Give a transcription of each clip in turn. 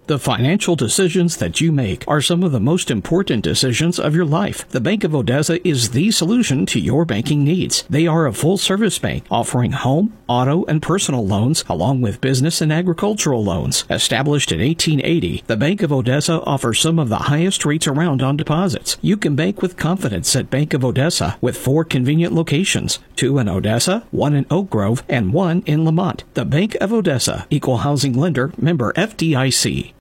The financial decisions that you make are some of the most important decisions of your life. The Bank of Odessa is the solution to your banking needs. They are a full-service bank offering home, auto, and personal loans along with business and agricultural loans. Established in 1880, the Bank of Odessa offers some of the highest rates around on deposits. You can bank with confidence at Bank of Odessa with 4 convenient locations, 2 in Odessa, 1 in Oak Grove, and 1 in Lamont. The Bank of Odessa, Equal Housing Lender, member FDIC.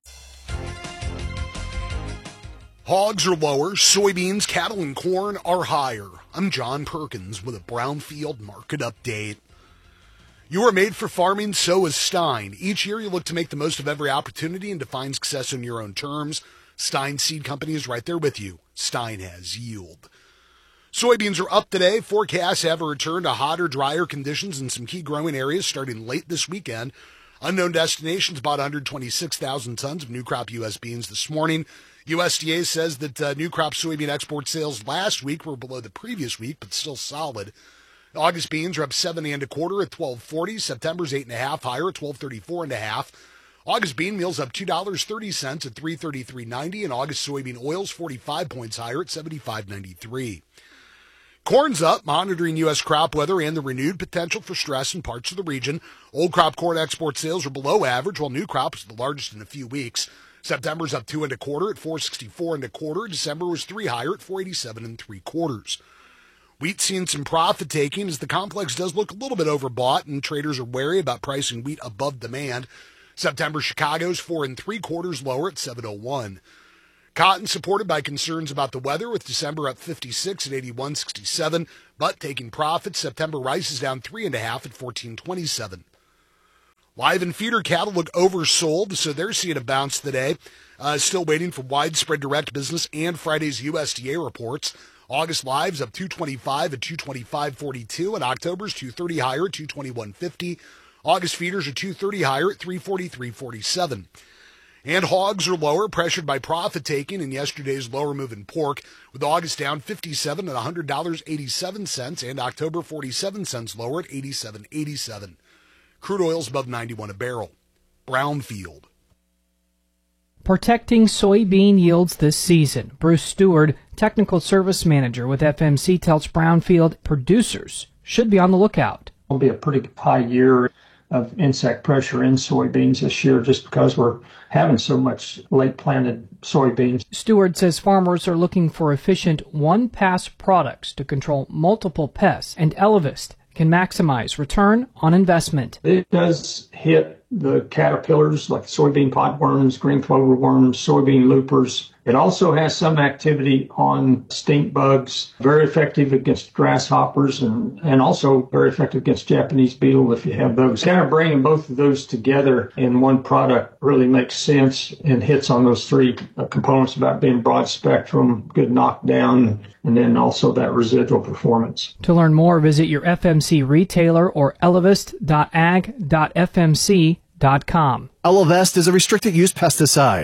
Hogs are lower, soybeans, cattle, and corn are higher. I'm John Perkins with a Brownfield Market Update. You are made for farming, so is Stein. Each year you look to make the most of every opportunity and define success on your own terms. Stein Seed Company is right there with you. Stein has yield. Soybeans are up today. Forecasts have a return to hotter, drier conditions in some key growing areas starting late this weekend. Unknown Destinations bought 126,000 tons of new crop U.S. beans this morning. USDA says that new crop soybean export sales last week were below the previous week, but still solid. August beans are up 7 1/4 at $12.40. September's 8 1/2 higher at $12.34 1/2. August bean meal's up $2.30 at $333.90, and August soybean oil's 45 points higher at $75.93. Corn's up, monitoring U.S. crop weather and the renewed potential for stress in parts of the region. Old crop corn export sales are below average, while new crop is the largest in a few weeks. September's up 2 1/4 at $464 1/4. December was 3 higher at $487 3/4. Wheat seeing some profit taking as the complex does look a little bit overbought, and traders are wary about pricing wheat above demand. September Chicago's 4 3/4 lower at 701. Cotton supported by concerns about the weather, with December up 56 at 81.67, but taking profits. September rice is down 3 1/2 at 14.27. Live and feeder cattle look oversold, so they're seeing a bounce today. Still waiting for widespread direct business and Friday's USDA reports. August lives up 225 at 225.42, and October's 230 higher at 221.50. August feeders are 230 higher at 343.47. And hogs are lower, pressured by profit taking in yesterday's lower move in pork, with August down 57 at $100.87, and October 47 cents lower at 87.87. Crude oil's above 91 a barrel. Brownfield. Protecting soybean yields this season. Bruce Stewart, Technical Service Manager with FMC, tells Brownfield producers should be on the lookout. It'll be a pretty high year of insect pressure in soybeans this year just because we're having so much late planted soybeans. Stewart says farmers are looking for efficient one-pass products to control multiple pests, and Elevest can maximize return on investment. It does hit the caterpillars like soybean potworms, green clover worms, soybean loopers. It also has some activity on stink bugs, very effective against grasshoppers, and also very effective against Japanese beetle if you have those. Kind of bringing both of those together in one product really makes sense and hits on those 3 components about being broad spectrum, good knockdown, and then also that residual performance. To learn more, visit your FMC retailer or elevest.ag.fmc.com. Elevest is a restricted use pesticide.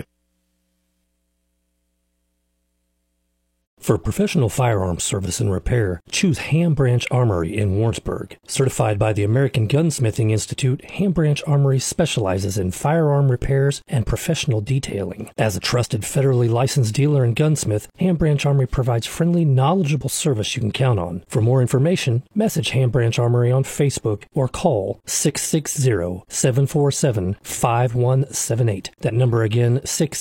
For professional firearms service and repair, choose Ham Branch Armory in Warrensburg. Certified by the American Gunsmithing Institute, Ham Branch Armory specializes in firearm repairs and professional detailing. As a trusted federally licensed dealer and gunsmith, Ham Branch Armory provides friendly, knowledgeable service you can count on. For more information, message Ham Branch Armory on Facebook or call 660-747-5178. That number again,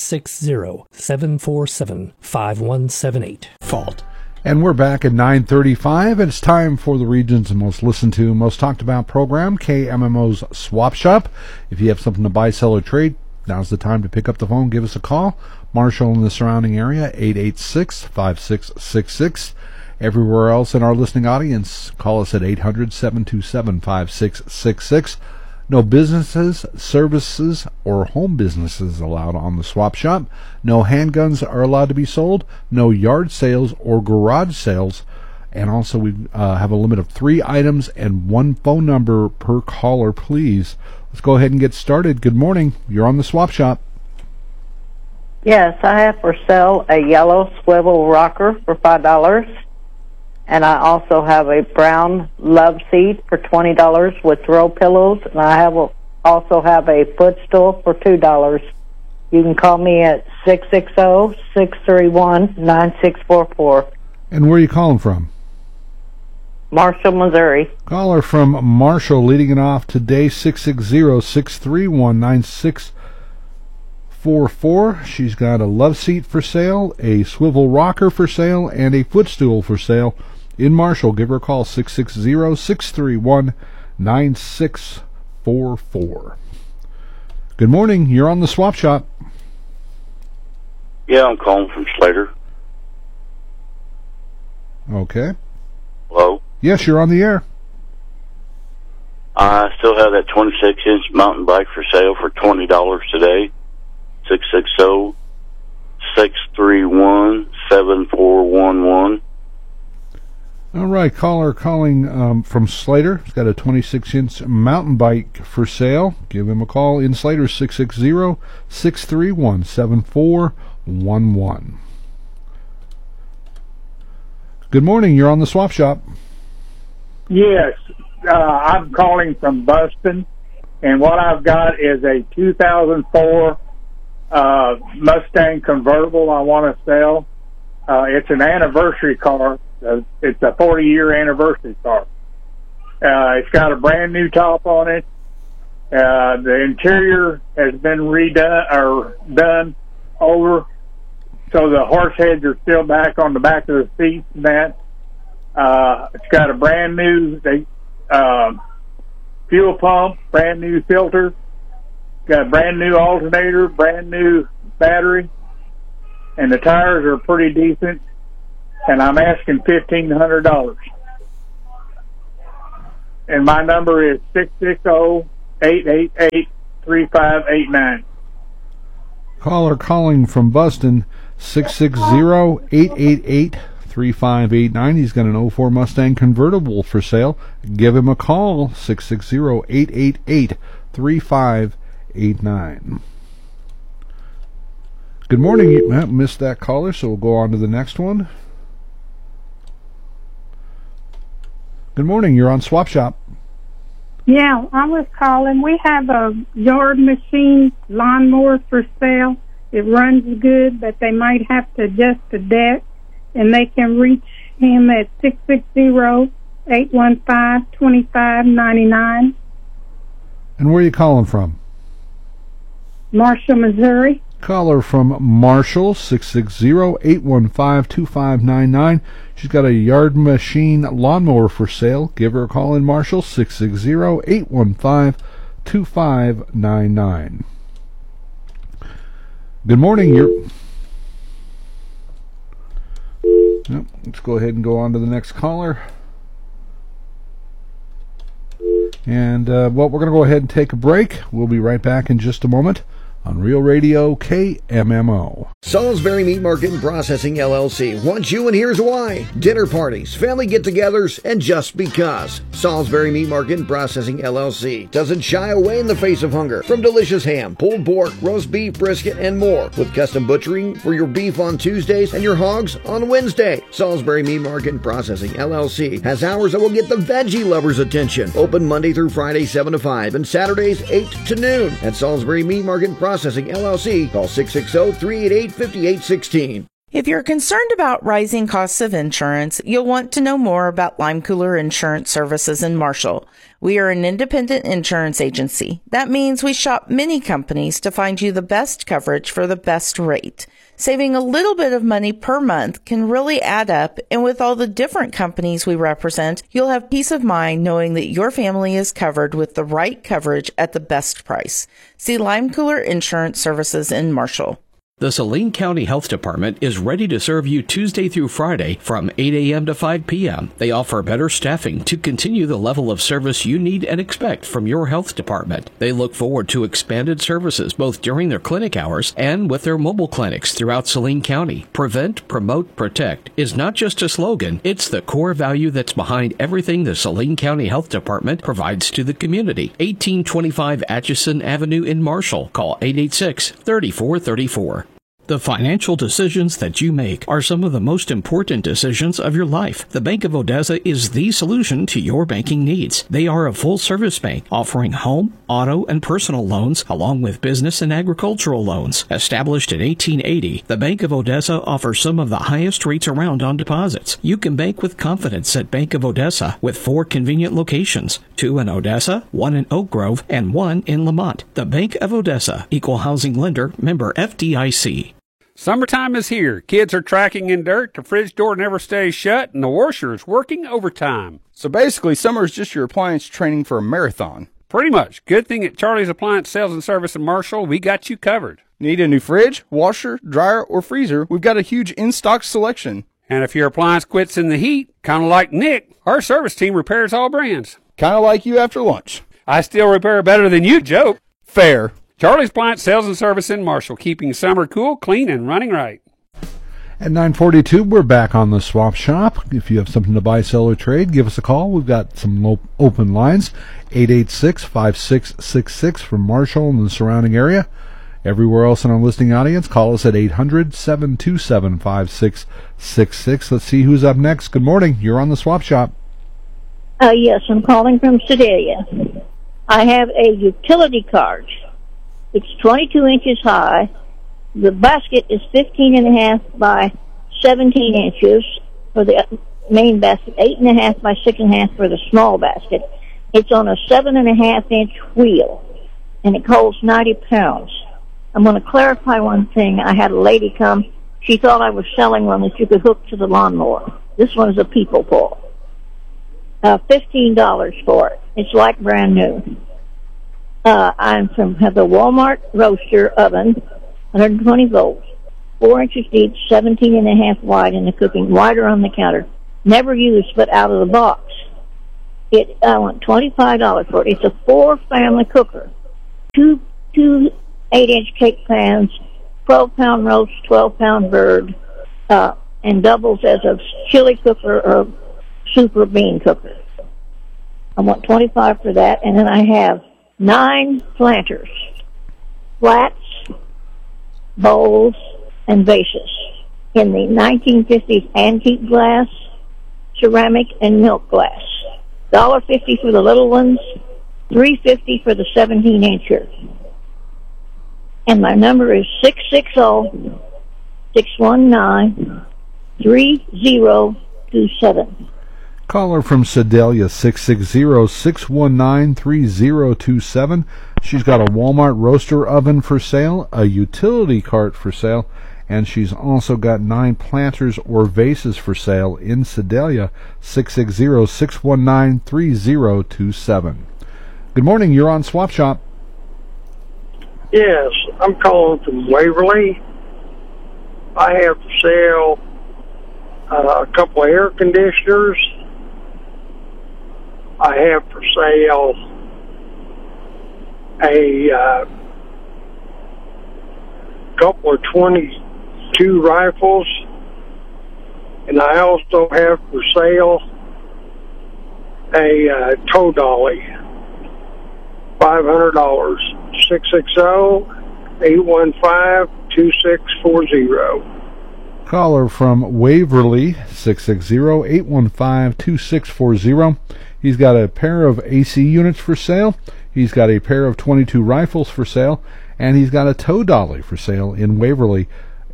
660-747-5178. Fault. And we're back at 9:35, and it's time for the region's most listened to, most talked about program, KMMO's Swap Shop. If you have something to buy, sell, or trade, now's the time to pick up the phone, give us a call. Marshall in the surrounding area, 886-5666. Everywhere else in our listening audience, call us at 800-727-5666. No businesses, services, or home businesses allowed on the Swap Shop. No handguns are allowed to be sold. No yard sales or garage sales. And also we have a limit of 3 items and 1 phone number per caller, please. Let's go ahead and get started. Good morning. You're on the Swap Shop. Yes, I have for sale a yellow swivel rocker for $5. And I also have a brown love seat for $20 with throw pillows. And I also have a footstool for $2. You can call me at 660-631-9644. And where are you calling from? Marshall, Missouri. Caller from Marshall leading it off today, 660-631-9644. She's got a love seat for sale, a swivel rocker for sale, and a footstool for sale in Marshall. Give her a call, 660-631-9644. Good morning. You're on the Swap Shop. Yeah, I'm calling from Slater. Okay. Hello? Yes, you're on the air. I still have that 26-inch mountain bike for sale for $20 today. 660-631-7411. All right, caller calling from Slater. He's got a 26-inch mountain bike for sale. Give him a call in Slater, 660-631-7411. Good morning. You're on the Swap Shop. Yes, I'm calling from Buston, and what I've got is a 2004 Mustang convertible I want to sell. It's an anniversary car. It's a 40-year anniversary car. It's got a brand new top on it. The interior has been redone or done over, so the horse heads are still back on the back of the seats and that. It's got a brand new fuel pump, brand new filter, got a brand new alternator, brand new battery, and the tires are pretty decent. And I'm asking $1,500. And my number is 660-888-3589. Caller calling from Buston, 660-888-3589. He's got an 04 Mustang convertible for sale. Give him a call, 660-888-3589. Good morning. You missed that caller, so we'll go on to the next one. Good morning. You're on Swap Shop. Yeah, I was calling. We have a yard machine lawnmower for sale. It runs good, but they might have to adjust the deck, and they can reach him at 660-815-2599. And where are you calling from? Marshall, Missouri. Caller from Marshall, 660-815-2599. She's got a yard machine lawnmower for sale. Give her a call in Marshall, 660-815-2599. Good morning. Let's go ahead and go on to the next caller. And we're going to go ahead and take a break. We'll be right back in just a moment on Real Radio KMMO. Salisbury Meat Market and Processing LLC wants you, and here's why. Dinner parties, family get-togethers, and just because. Salisbury Meat Market and Processing LLC doesn't shy away in the face of hunger. From delicious ham, pulled pork, roast beef, brisket, and more. With custom butchering for your beef on Tuesdays and your hogs on Wednesday. Salisbury Meat Market and Processing LLC has hours that will get the veggie lovers' attention. Open Monday through Friday, 7 to 5, and Saturdays, 8 to noon. At Salisbury Meat Market and Processing LLC, call 660-388-5816. If you're concerned about rising costs of insurance, you'll want to know more about Lime Cooler Insurance Services in Marshall. We are an independent insurance agency. That means we shop many companies to find you the best coverage for the best rate. Saving a little bit of money per month can really add up, and with all the different companies we represent, you'll have peace of mind knowing that your family is covered with the right coverage at the best price. See Lime Cooler Insurance Services in Marshall. The Saline County Health Department is ready to serve you Tuesday through Friday from 8 a.m. to 5 p.m. They offer better staffing to continue the level of service you need and expect from your health department. They look forward to expanded services both during their clinic hours and with their mobile clinics throughout Saline County. Prevent, promote, protect is not just a slogan, it's the core value that's behind everything the Saline County Health Department provides to the community. 1825 Atchison Avenue in Marshall. Call 886-3434. The financial decisions that you make are some of the most important decisions of your life. The Bank of Odessa is the solution to your banking needs. They are a full-service bank offering home, auto, and personal loans along with business and agricultural loans. Established in 1880, the Bank of Odessa offers some of the highest rates around on deposits. You can bank with confidence at Bank of Odessa with 4 convenient locations, 2 in Odessa, 1 in Oak Grove, and 1 in Lamont. The Bank of Odessa, Equal Housing Lender, member FDIC. Summertime is here. Kids are tracking in dirt, the fridge door never stays shut, and the washer is working overtime. So basically, summer is just your appliance training for a marathon. Pretty much. Good thing at Charlie's Appliance Sales and Service in Marshall, we got you covered. Need a new fridge, washer, dryer, or freezer? We've got a huge in-stock selection. And if your appliance quits in the heat, kind of like Nick, our service team repairs all brands. Kind of like you after lunch. I still repair better than you, Joe. Fair. Charlie's Appliance Sales and Service in Marshall, keeping summer cool, clean, and running right. At 9:42, we're back on the Swap Shop. If you have something to buy, sell, or trade, give us a call. We've got some open lines, 886-5666 from Marshall and the surrounding area. Everywhere else in our listening audience, call us at 800-727-5666. Let's see who's up next. Good morning. You're on the Swap Shop. Yes, I'm calling from Sedalia. I have a utility cart. It's 22 inches high. The basket is 15.5 by 17 inches for the main basket, 8.5 by 6.5 for the small basket. It's on a 7.5-inch wheel, and it holds 90 pounds. I'm going to clarify one thing. I had a lady come. She thought I was selling one that you could hook to the lawnmower. This one is a people pull. $15 for it. It's like brand new. Have the Walmart roaster oven, 120 volts, 4 inches deep, 17.5 wide in the cooking, wider on the counter. Never used, but out of the box. I want $25 for it. It's a 4-family cooker. Two 8-inch cake pans, 12-pound roast, 12-pound bird, and doubles as a chili cooker or soup or bean cooker. I want $25 for that, and then I have 9 planters, flats, bowls, and vases in the 1950s antique glass, ceramic, and milk glass. $1.50 for the little ones, $3.50 for the 17-incher. And my number is 660-619-3027. Caller from Sedalia, 660-619-3027. She's got a Walmart roaster oven for sale, a utility cart for sale, and she's also got 9 planters or vases for sale in Sedalia, 660-619-3027. Good morning, you're on Swap Shop. Yes, I'm calling from Waverly. I have for sale a couple of air conditioners. I have for sale a couple of 22 rifles, and I also have for sale a tow dolly, $500. 660-815-2640. Caller from Waverly, 660-815-2640. He's got a pair of AC units for sale. He's got a pair of 22 rifles for sale, and he's got a tow dolly for sale in Waverly,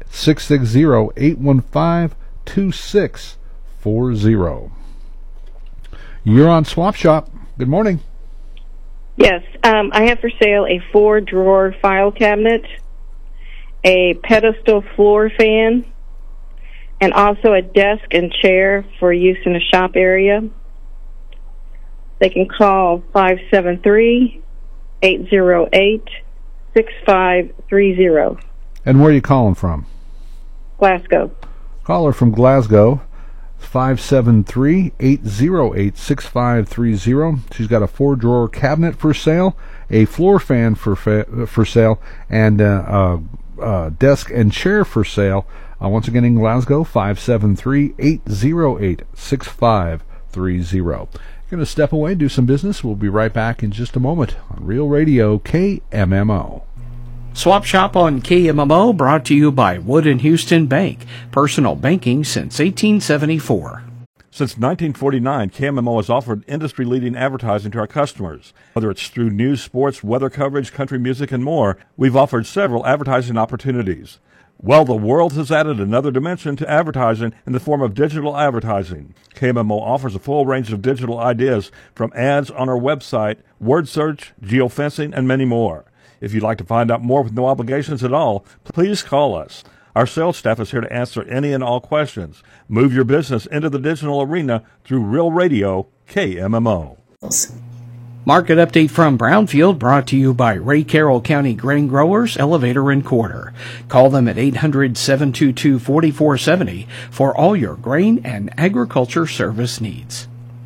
660-815-2640. You're on Swap Shop. Good morning. Yes, I have for sale a 4-drawer file cabinet, a pedestal floor fan, and also a desk and chair for use in a shop area. They can call 573-808-6530. And where are you calling from? Glasgow. Caller from Glasgow, 573-808-6530. She's got a 4-drawer cabinet for sale, a floor fan for sale, and a desk and chair for sale. Once again in Glasgow, 573-808-6530. Going to step away, do some business. We'll be right back in just a moment on Real Radio KMMO. Swap Shop on KMMO brought to you by Wood & Houston Bank. Personal banking since 1874. Since 1949, KMMO has offered industry-leading advertising to our customers. Whether it's through news, sports, weather coverage, country music, and more, we've offered several advertising opportunities. Well, the world has added another dimension to advertising in the form of digital advertising. KMMO offers a full range of digital ideas from ads on our website, word search, geofencing, and many more. If you'd like to find out more with no obligations at all, please call us. Our sales staff is here to answer any and all questions. Move your business into the digital arena through Real Radio, KMMO. Market update from Brownfield brought to you by Ray Carroll County Grain Growers, Elevator and Quarter. Call them at 800-722-4470 for all your grain and agriculture service needs.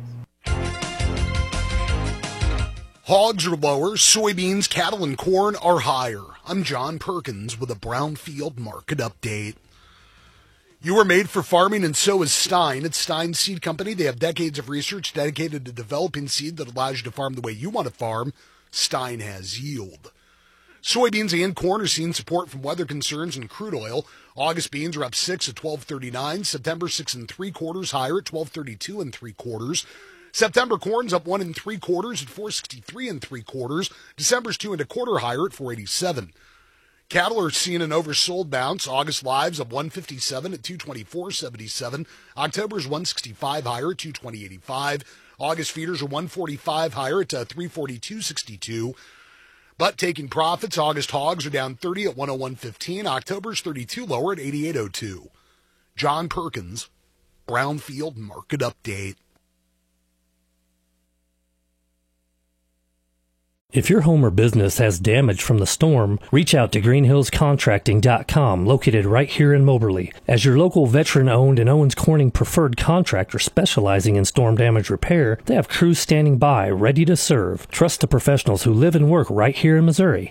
Hogs are lower, soybeans, cattle, and corn are higher. I'm John Perkins with a Brownfield Market Update. You are made for farming, and so is Stein. It's Stein Seed Company. They have decades of research dedicated to developing seed that allows you to farm the way you want to farm. Stein has yield. Soybeans and corn are seeing support from weather concerns and crude oil. August beans are up 6 at 12.39. September 6 3/4 higher at 12.32 3/4. September corn's up 1 3/4 at 4.63 3/4. December's 2 1/4 higher at 4.87. Cattle are seeing an oversold bounce. August lives up 157 at 224.77. October's 165 higher at 220.85. August feeders are 145 higher at 342.62. But taking profits, August hogs are down 30 at 101.15. October's 32 lower at 88.02. John Perkins, Brownfield Market Update. If your home or business has damage from the storm, reach out to greenhillscontracting.com, located right here in Moberly. As your local veteran-owned and Owens Corning preferred contractor specializing in storm damage repair, they have crews standing by, ready to serve. Trust the professionals who live and work right here in Missouri.